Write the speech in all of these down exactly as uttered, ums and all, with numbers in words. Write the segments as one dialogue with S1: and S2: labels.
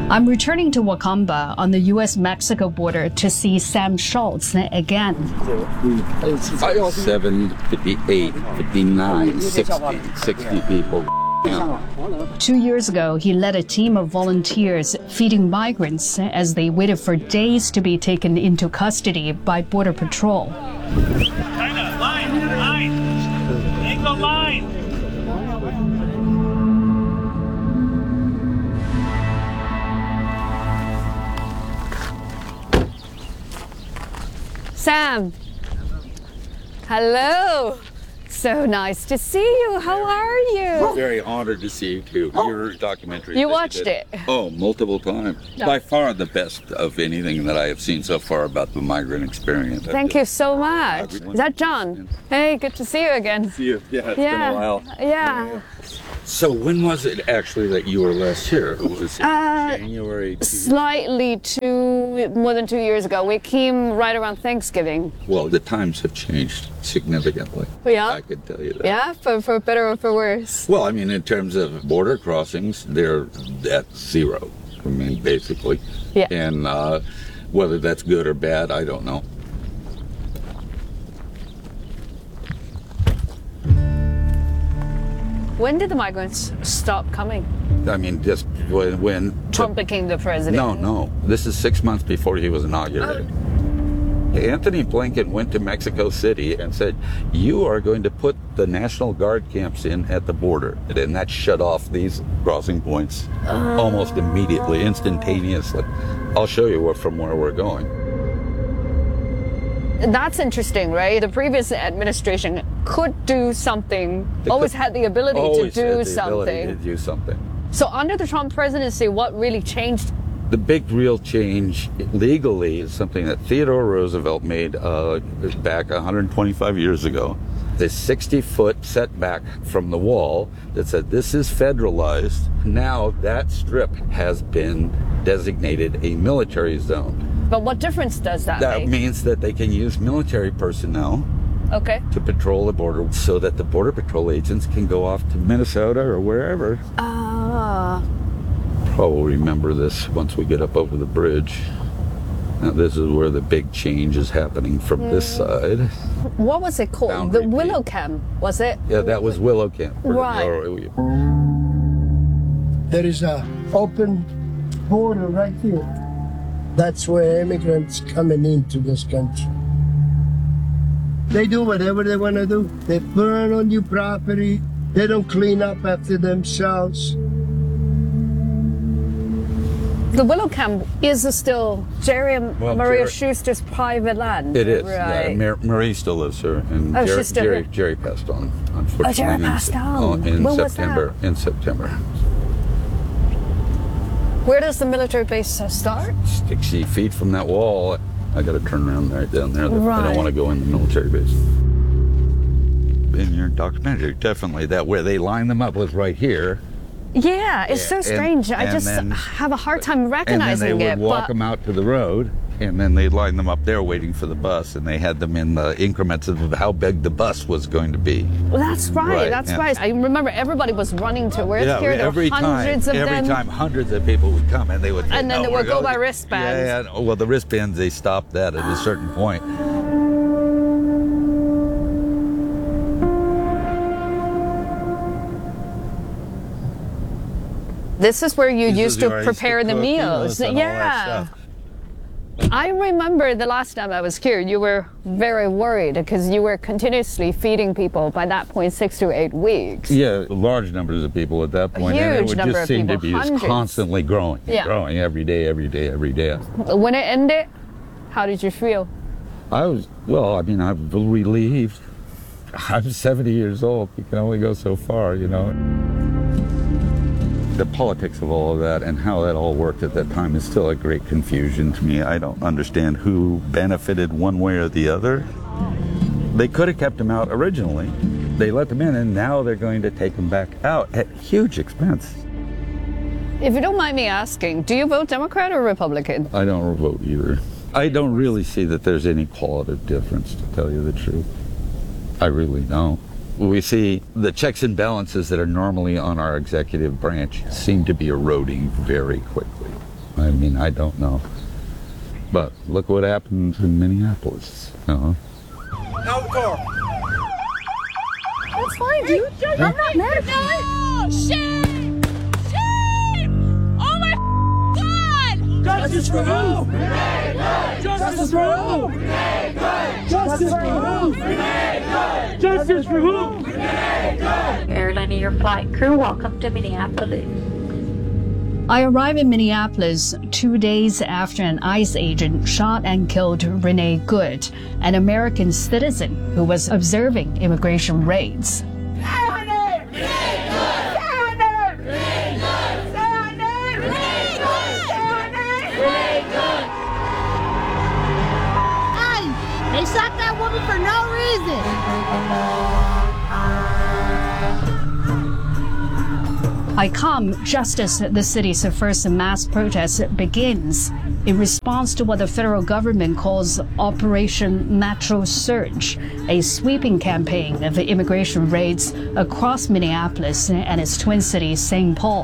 S1: I'm returning to Wakamba on the U S Mexico border to see Sam Schultz again.
S2: Seven, fifty-eight, fifty-nine, sixty, sixty people. Yeah.
S1: Two years ago, he led a team of volunteers feeding migrants as they waited for days to be taken into custody by Border Patrol.
S3: China, line, line, angle line.
S4: Sam, hello. So nice to see you. How are you?
S2: Very honored to see you too. Your documentary.
S4: You watched it?
S2: Oh, multiple times. No. By far the best of anything that I have seen so far about the migrant experience.
S4: Thank you so much. Is that John? Hey, good to see you again.
S2: See you. Yeah, it's
S4: yeah.
S2: been a while.
S4: Yeah.
S2: yeah. So when was it actually that you were last here? Was it uh, January? Two
S4: slightly two, more than two years ago. We came right around Thanksgiving.
S2: Well, the times have changed significantly.
S4: Yeah.
S2: I could tell you that.
S4: Yeah, for, for better or for worse.
S2: Well, I mean, in terms of border crossings, they're at zero. I mean, basically.
S4: Yeah.
S2: And uh, whether that's good or bad, I don't know.
S4: When did the migrants stop coming?
S2: I mean, just when... when
S4: Trump the, became the president?
S2: No, no. This is six months before he was inaugurated. Uh, Anthony Blinken went to Mexico City and said, you are going to put the National Guard camps in at the border. And that shut off these crossing points uh, almost immediately, instantaneously. I'll show you from where we're going.
S4: That's interesting, right? The previous administration could do something,
S2: they
S4: always
S2: could,
S4: had the ability to do
S2: had the
S4: something.
S2: Ability to do something.
S4: So under the Trump presidency, what really changed?
S2: The big real change legally is something that Theodore Roosevelt made uh, back one hundred twenty-five years ago. The sixty foot setback from the wall that said this is federalized. Now that strip has been designated a military zone.
S4: But what difference does that,
S2: that
S4: make?
S2: That means that they can use military personnel
S4: okay.
S2: to patrol the border so that the Border Patrol agents can go off to Minnesota or wherever.
S4: Ah.
S2: Probably remember this once we get up over the bridge. Now this is where the big change is happening from mm. this side.
S4: What was it called?
S2: Boundary
S4: the Willow Camp, was it?
S2: Yeah, that was Willow Camp.
S4: Right.
S5: There is a open border right here. That's where immigrants coming into this country. They do whatever they want to do. They burn on your property. They don't clean up after themselves.
S4: The Willow Camp is still Jerry
S2: well,
S4: Maria
S2: Jerry,
S4: Schuster's private land.
S2: It is.
S4: Right.
S2: Yeah, Mar Marie still lives here, and
S4: oh,
S2: Jerry,
S4: she's still
S2: Jerry,
S4: here.
S2: Jerry passed on. Unfortunately,
S4: oh, Jerry passed on.
S2: In, in
S4: when
S2: September.
S4: Was that?
S2: In September.
S4: Where does the military base start?
S2: sixty feet from that wall. I got to turn around right down there.
S4: Right.
S2: I don't want to go in the military base. In your documentary, definitely that where they line them up was right here.
S4: Yeah, it's so strange.
S2: And,
S4: I just
S2: then,
S4: have a hard time recognizing it.
S2: And then they would
S4: it,
S2: walk
S4: but...
S2: them out to the road, and then they'd line them up there waiting for the bus, and they had them in the increments of how big the bus was going to be.
S4: Well, that's right,
S2: right
S4: that's
S2: yeah.
S4: right. I remember everybody was running towards
S2: yeah,
S4: here. There
S2: every
S4: were hundreds
S2: time,
S4: of
S2: every
S4: them.
S2: time hundreds of people would come, and they would
S4: And then
S2: no,
S4: they would go
S2: going.
S4: by wristbands.
S2: Yeah, yeah, well, the wristbands, they stopped that at a certain point.
S4: This is where you
S2: this
S4: used to prepare
S2: to
S4: the
S2: cook,
S4: meals.
S2: You know,
S4: yeah. I remember the last time I was here, you were very worried because you were continuously feeding people by that point six to eight weeks.
S2: Yeah, large numbers of people at that point.
S4: A huge
S2: and it would
S4: number
S2: just
S4: of
S2: seem
S4: people,
S2: to be
S4: hundreds.
S2: just constantly growing,
S4: yeah.
S2: growing every day, every day, every day.
S4: When it ended, how did you feel?
S2: I was, well, I mean, I'm relieved. I'm seventy years old. You can only go so far, you know. The politics of all of that and how that all worked at that time is still a great confusion to me. I don't understand who benefited one way or the other. They could have kept them out originally. They let them in, and now they're going to take them back out at huge expense.
S4: If you don't mind me asking, do you vote Democrat or Republican?
S2: I don't vote either. I don't really see that there's any qualitative difference, to tell you the truth. I really don't. We see the checks and balances that are normally on our executive branch seem to be eroding very quickly. I mean, I don't know. But look what happens in Minneapolis. Uh-huh.
S3: Out the car.
S4: That's fine, dude. I'm not mad at you.
S6: No! Shame! Shame! Oh my God!
S3: Justice for who? Justice for who? Justice for who? Justice for who?
S7: Airline and your flight crew, welcome to Minneapolis.
S1: I arrived in Minneapolis two days after an ICE agent shot and killed Renee Good, an American citizen who was observing immigration raids.
S6: They shot that woman for no reason.
S1: I come just as the city's first mass protest begins in response to what the federal government calls Operation Natural Surge, a sweeping campaign of immigration raids across Minneapolis and its twin city, Saint Paul.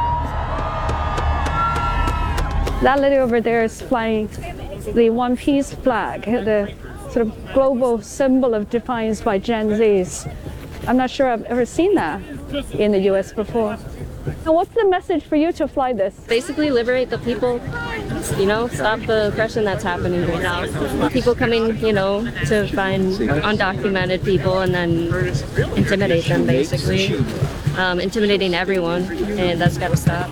S4: That lady over there is flying the One Piece flag, the sort of global symbol of defiance by Gen Zs. I'm not sure I've ever seen that in the U S before. And what's the message for you to fly this?
S8: Basically liberate the people, you know, stop the oppression that's happening right now. People coming, you know, to find undocumented people and then intimidate them, basically. Um, intimidating everyone, and that's got to stop.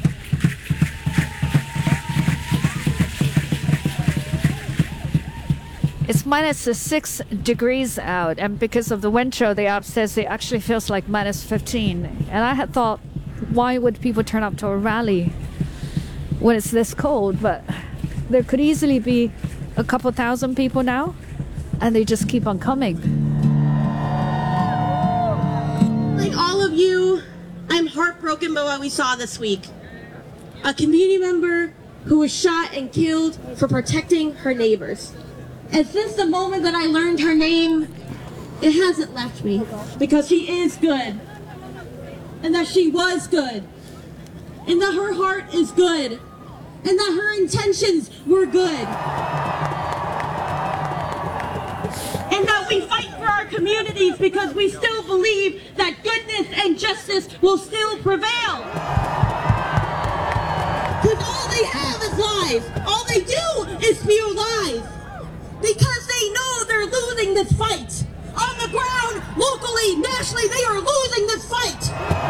S9: It's minus six degrees out, and because of the wind chill, the app says it actually feels like minus fifteen. And I had thought, why would people turn up to a rally when it's this cold? But there could easily be a couple thousand people now, and they just keep on coming.
S10: Like all of you, I'm heartbroken by what we saw this week. A community member who was shot and killed for protecting her neighbors. And since the moment that I learned her name, it hasn't left me. Because she is good. And that she was good. And that her heart is good. And that her intentions were good. And that we fight for our communities because we still believe that goodness and justice will still prevail. Because all they have is lies. All they do is spew lies. Because they know they're losing this fight. On the ground, locally, nationally, they are losing this fight.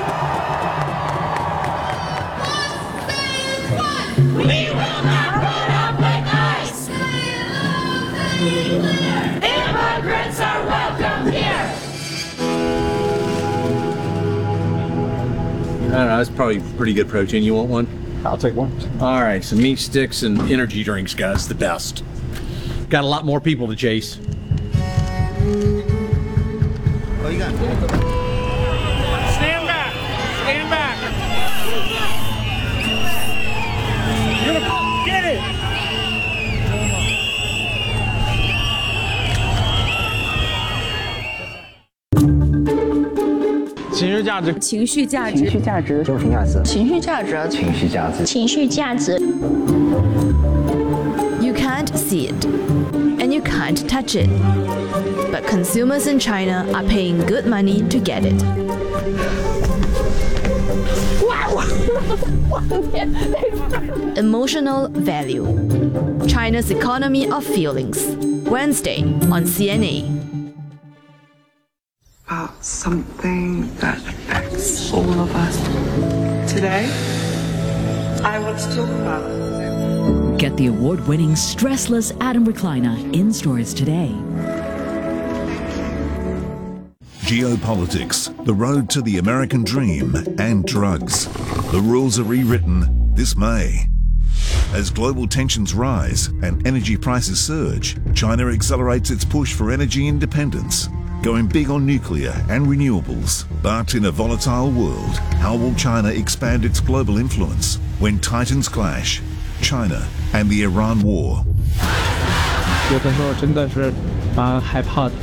S10: One thing is one. We will not put up with ice. Immigrants are welcome here.
S11: I don't know, that's probably pretty good protein. You want one?
S12: I'll take one.
S11: All right, some meat sticks and energy drinks, guys, the best. Got a lot more people to chase.
S12: Oh, you got it.
S3: Stand back. Stand back. You're gonna get it.
S13: 情绪价值，
S14: 情绪价值，情绪价值，
S13: 情绪价值，
S14: 情绪价值，
S13: 情绪价值，
S14: 情绪价值。You can't see it, and you can't touch it, but consumers in China are paying good money to get it. Emotional value. China's economy of feelings. Wednesday on C N A.
S15: About something that affects all of us. Today, I want to talk about.
S16: Get the award-winning Stressless Atom Recliner in stores today.
S17: Geopolitics, the road to the American dream, and drugs. The rules are rewritten this May. As global tensions rise and energy prices surge, China accelerates its push for energy independence, going big on nuclear and renewables. But in a volatile world, how will China expand its global influence when titans clash? China and the Iran war.
S13: 有的时候真的是蛮害怕的。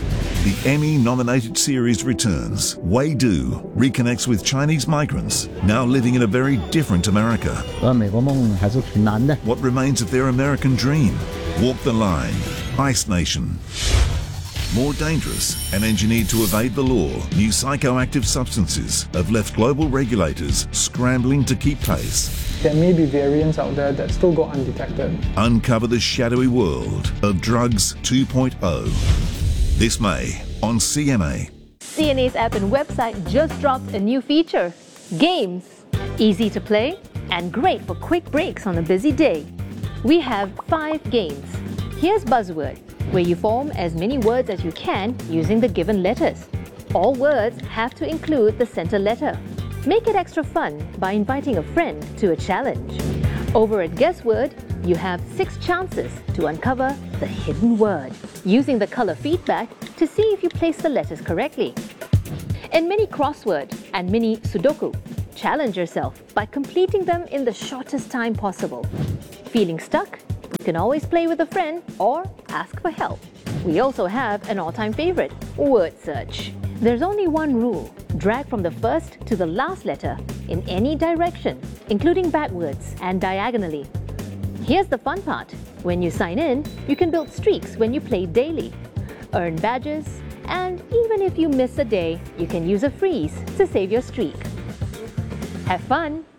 S17: The Emmy-nominated series returns. Wei Du reconnects with Chinese migrants now living in a very different America.
S13: 我美国梦还是挺难的。
S17: What remains of their American dream? Walk the line. Ice Nation. More dangerous and engineered to evade the law, new psychoactive substances have left global regulators scrambling to keep pace.
S18: There may be variants out there that still go undetected.
S17: Uncover the shadowy world of Drugs two point oh. This May on C N A.
S19: C N A's app and website just dropped a new feature, Games. Easy to play and great for quick breaks on a busy day. We have five games. Here's Buzzword, where you form as many words as you can using the given letters. All words have to include the center letter. Make it extra fun by inviting a friend to a challenge. Over at Guessword, you have six chances to uncover the hidden word, using the color feedback to see if you place the letters correctly. In Mini Crossword and Mini Sudoku, challenge yourself by completing them in the shortest time possible. Feeling stuck? You can always play with a friend or ask for help. We also have an all-time favorite, Word Search. There's only one rule. Drag from the first to the last letter in any direction, including backwards and diagonally. Here's the fun part. When you sign in, you can build streaks when you play daily, earn badges, and even if you miss a day, you can use a freeze to save your streak. Have fun!